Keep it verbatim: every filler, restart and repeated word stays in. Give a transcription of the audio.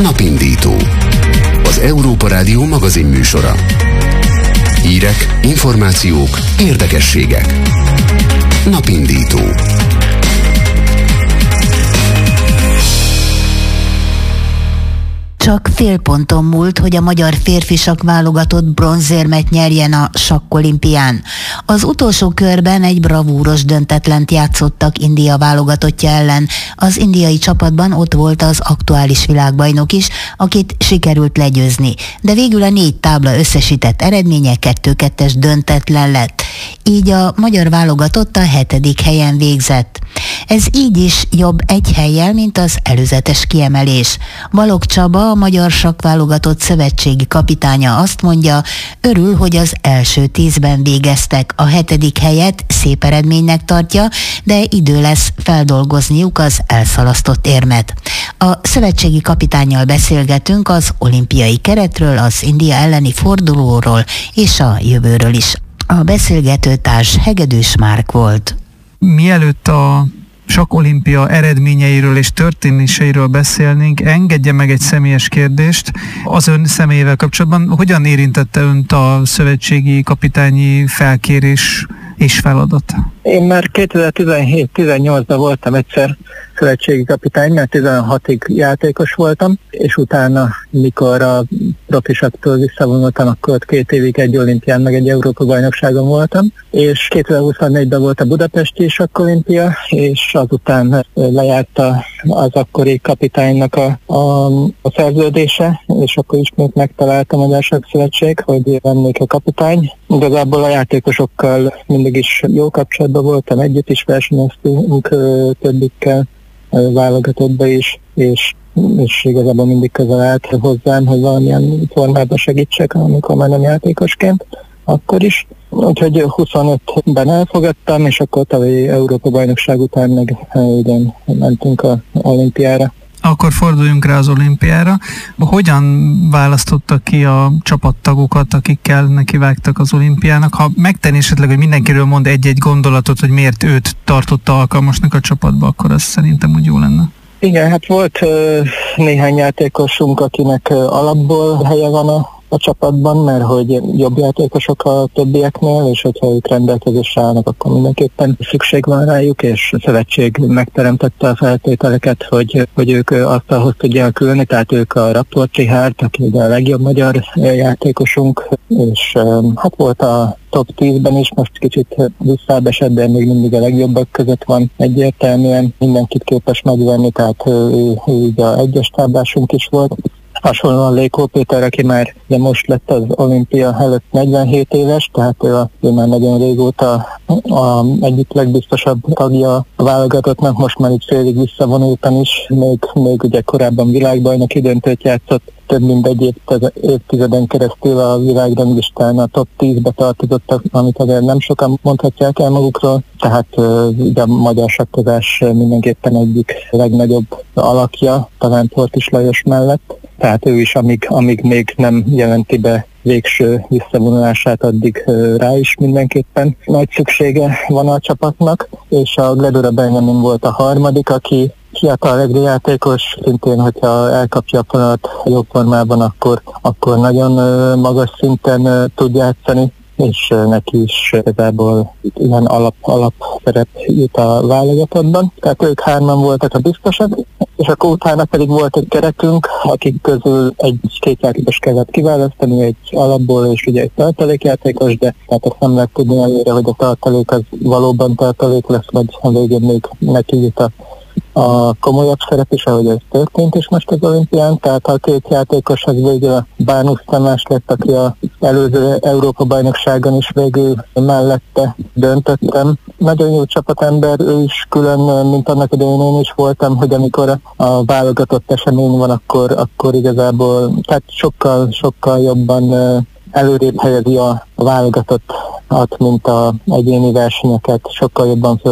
Napindító. Az Európa Rádió magazin műsora. Hírek, információk, érdekességek. Napindító. Csak fél ponton múlt, hogy a magyar férfi sakkválogatott bronzérmet nyerjen a sakkolimpián. Az utolsó körben egy bravúros döntetlent játszottak India válogatottja ellen. Az indiai csapatban ott volt az aktuális világbajnok is, akit sikerült legyőzni. De végül a négy tábla összesített eredménye kettő kettes döntetlen lett. Így a magyar válogatott a hetedik helyen végzett. Ez így is jobb egy hellyel, mint az előzetes kiemelés. Balogh Csaba, a magyar sakkválogatott szövetségi kapitánya azt mondja, örül, hogy az első tízben végeztek. A hetedik helyet szép eredménynek tartja, de idő lesz feldolgozniuk az elszalasztott érmet. A szövetségi kapitánnyal beszélgetünk az olimpiai keretről, az India elleni fordulóról és a jövőről is. A beszélgető társ Hegedűs Márk volt. Mielőtt a sakkolimpia eredményeiről és történéseiről beszélnénk, engedje meg egy személyes kérdést. Az ön személyével kapcsolatban hogyan érintette önt a szövetségi kapitányi felkérés és feladat? Én már kétezer-tizenhét tizennyolcban voltam egyszer szövetségi kapitány, mert tizenhatig játékos voltam, és utána, mikor a profisaktól visszavonultam, akkor ott két évig egy olimpián, meg egy Európa-bajnokságon voltam, és kétezer-huszonnégyben volt a budapesti sakkolimpia, és azután lejárt az akkori kapitánynak a, a, a szerződése, és akkor ismét megtalálta a Magyar Sakkszövetség, hogy lennék a kapitány. Igazából a játékosokkal mindig is jó kapcsolatban voltam, együtt is versenyeztünk többikkel válogatottba is, és, és igazából mindig közel állt hozzám, hogy valamilyen formában segítsek, amikor már nem játékosként, akkor is. Úgyhogy huszonötben elfogadtam, és akkor tavalyi Európa-bajnokság után meg idén mentünk az olimpiára. Akkor forduljunk rá az olimpiára. Hogyan választottak ki a csapattagokat, akikkel nekivágtak az olimpiának? Ha megtenni esetleg, hogy mindenkiről mond egy-egy gondolatot, hogy miért őt tartotta alkalmasnak a csapatba, akkor az szerintem úgy jó lenne. Igen, hát volt uh, néhány játékosunk, akinek uh, alapból helye van a a csapatban, mert hogy jobb játékosok a többieknél, és hogyha ők rendelkezésre állnak, akkor mindenképpen szükség van rájuk, és a szövetség megteremtette a feltételeket, hogy, hogy ők asztalhoz tudják ülni, tehát ők a Rapolcsi Hárt, aki a legjobb magyar játékosunk, és hát volt a top tízben is, most kicsit visszább esett, de még mindig a legjobbak között van egyértelműen, mindenkit képes megvenni, tehát ő, ő a egyes táblásunk is volt. Hasonlóan Lékó Péter, aki már de most lett az olimpia előtt negyvenhét éves, tehát ő, a, ő már nagyon régóta a egyik legbiztosabb tagja a válogatottnak, most már itt félig visszavonultan is, még, még ugye korábban világbajnoki döntőt játszott, több mint egy évtizeden keresztül a világranglistán a top tízbe tartozottak, amit azért nem sokan mondhatják el magukról, tehát ugye a magyar sakkozás mindenképpen egyik legnagyobb alakja, talán Portis Lajos mellett, tehát ő is, amíg, amíg még nem jelenti be végső visszavonulását, addig rá is mindenképpen nagy szüksége van a csapatnak, és a Gledura Benjamin volt a harmadik, aki fiatal egri játékos, szintén, hogyha elkapja a fonalat jó formában, akkor, akkor nagyon magas szinten tud játszani, és neki is igazából ilyen alap, alap szerep jut a válogatottban. Tehát ők hárman voltak a biztosak, és akkor utána pedig volt egy kerekünk, akik közül egy-két játékos kellett kiválasztani, egy alapból és ugye egy tartalékjátékos, de tehát azt nem lehet tudni előre, hogy a tartalék az valóban tartalék lesz, vagy a végén még neki jut a a komolyabb szerep is, ahogy ez történt is most az olimpián, tehát a két játékos az végül a Bánusz Tamás lett, aki az előző Európa-bajnokságon is végül mellette döntöttem. Nagyon jó csapatember, ő is külön, mint annak idején én is voltam, hogy amikor a válogatott esemény van, akkor, akkor igazából tehát sokkal, sokkal jobban előrébb helyezi a válogatottat, mint a egyéni versenyeket, sokkal jobban föl